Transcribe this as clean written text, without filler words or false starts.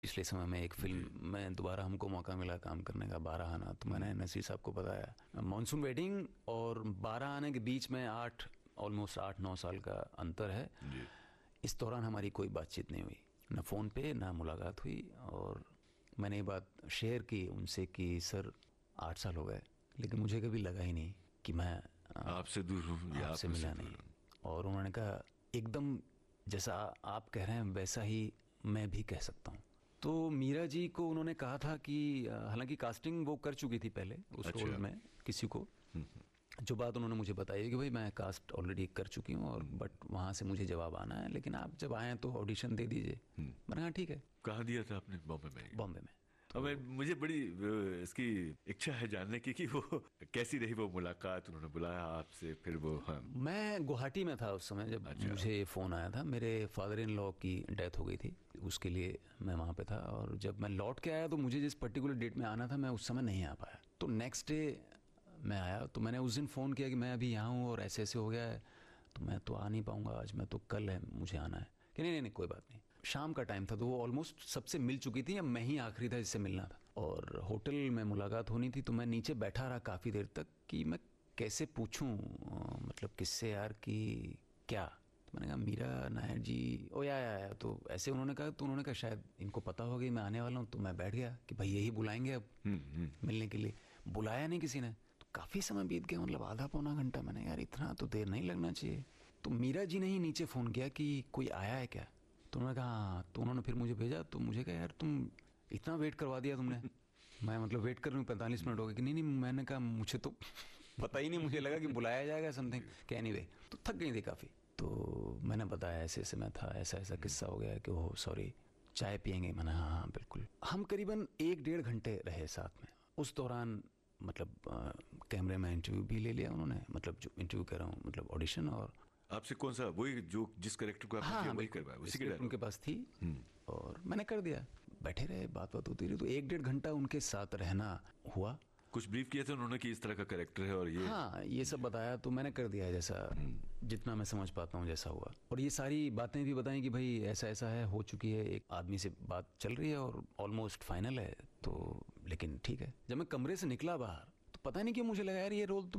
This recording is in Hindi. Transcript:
पिछले समय में एक फिल्म में दोबारा हमको मौका मिला काम करने का, 12 आना। तो मैंने नसीर साहब को बताया, मानसून वेडिंग और 12 आने के बीच में ऑलमोस्ट 8-9 साल का अंतर है जी। इस दौरान हमारी कोई बातचीत नहीं हुई, ना फ़ोन पे ना मुलाकात हुई। और मैंने ये बात शेयर की उनसे कि सर 8 साल हो गए, लेकिन मुझे कभी लगा ही नहीं कि मैं आपसे दूर हूँ या आपसे आप मिला मुझसे नहीं। दूर और उन्होंने कहा एकदम जैसा आप कह रहे हैं वैसा ही मैं भी कह सकता हूँ। तो मीरा जी को उन्होंने कहा था कि हालांकि कास्टिंग वो कर चुकी थी पहले उस अच्छा। रोल में किसी को, जो बात उन्होंने मुझे बताई कि भाई मैं कास्ट ऑलरेडी कर चुकी हूँ और बट वहाँ से मुझे जवाब आना है, लेकिन आप जब आएँ तो ऑडिशन दे दीजिए। मैंने कहा ठीक है। कहाँ दिया था आपने? बॉम्बे में? बॉम्बे में। अब मुझे बड़ी इसकी इच्छा है जानने की कि वो कैसी रही वो मुलाकात, उन्होंने बुलाया आपसे फिर वो? हाँ। मैं गुवाहाटी में था उस समय जब अच्छा। मुझे ये फ़ोन आया था। मेरे फादर इन लॉ की डेथ हो गई थी, उसके लिए मैं वहाँ पे था। और जब मैं लौट के आया तो मुझे जिस पर्टिकुलर डेट में आना था मैं उस समय नहीं आ पाया। तो नेक्स्ट डे मैं आया तो मैंने उस दिन फ़ोन किया कि मैं अभी यहाँ हूँ और ऐसे ऐसे हो गया है तो मैं तो आ नहीं पाऊँगा आज, मैं तो कल है मुझे आना है। कि नहीं नहीं नहीं कोई बात नहीं। शाम का टाइम था तो वो ऑलमोस्ट सबसे मिल चुकी थी, अब मैं ही आखिरी था जिससे मिलना था। और होटल में मुलाकात होनी थी तो मैं नीचे बैठा रहा काफ़ी देर तक कि मैं कैसे पूछूं, मतलब किससे यार कि क्या। तो मैंने कहा मीरा नायर जी, ओ या तो ऐसे उन्होंने कहा। तो उन्होंने कहा शायद इनको पता होगी मैं आने वाला हूँ। तो मैं बैठ गया कि भाई यही बुलाएंगे अब मिलने के लिए। बुलाया नहीं किसी ने। तो काफ़ी समय बीत गया, मतलब आधा पौना घंटा। मैंने यार इतना तो देर नहीं लगना चाहिए। तो मीरा जी ने ही नीचे फ़ोन किया कि कोई आया है क्या। तो उन्होंने कहा हाँ। तो उन्होंने फिर मुझे भेजा। तो मुझे कहा यार तुम इतना वेट करवा दिया तुमने। मैं मतलब वेट कर रही हूँ 45 मिनट हो गए कि नहीं नहीं। मैंने कहा मुझे तो पता ही नहीं, मुझे लगा कि बुलाया जाएगा समथिंग कि एनीवे। तो थक गई थी काफ़ी। तो मैंने बताया ऐसे ऐसे मैं था, ऐसा ऐसा किस्सा हो गया कि ओह सॉरी चाय पियेंगे। मैंने हाँ हाँ बिल्कुल। हम करीबन 1-1.5 घंटे रहे साथ में। उस दौरान मतलब कैमरे में इंटरव्यू भी ले लिया उन्होंने, मतलब जो इंटरव्यू कर रहा हूँ मतलब ऑडिशन। और आपसे कौन सा वही जो जिस कैरेक्टर को आपने हाँ किया हाँ वही बिल्कुल, करवाया, उसी के स्क्रिप्ट उनके डायलॉग? पास थी और मैंने कर दिया। बैठे रहे, बात बात होती रही। तो 1-1.5 घंटा उनके साथ रहना हुआ। कुछ ब्रीफ किया था उन्होंने कि इस तरह का कैरेक्टर है और ये? हाँ ये सब बताया तो मैंने कर दिया जैसा जितना मैं समझ पाता हूँ जैसा हुआ। और ये सारी बातें भी बताई कि भाई ऐसा ऐसा है, हो चुकी है, एक आदमी से बात चल रही है और ऑलमोस्ट फाइनल है। तो लेकिन ठीक है। जब मैं कमरे से निकला बाहर तो पता नहीं क्यों मुझे लगा यार ये रोल